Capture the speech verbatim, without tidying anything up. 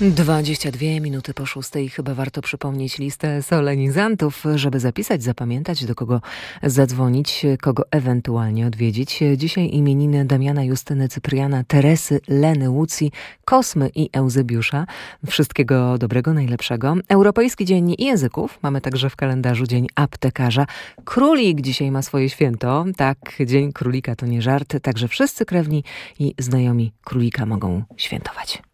dwadzieścia dwie minuty po szóstej. Chyba warto przypomnieć listę solenizantów, żeby zapisać, zapamiętać, do kogo zadzwonić, kogo ewentualnie odwiedzić. Dzisiaj imieniny Damiana, Justyny, Cypriana, Teresy, Leny, Łucji, Kosmy i Eusebiusza. Wszystkiego dobrego, najlepszego. Europejski Dzień Języków. Mamy także w kalendarzu Dzień Aptekarza. Królik dzisiaj ma swoje święto. Tak, Dzień Królika to nie żart. Także wszyscy krewni i znajomi królika mogą świętować.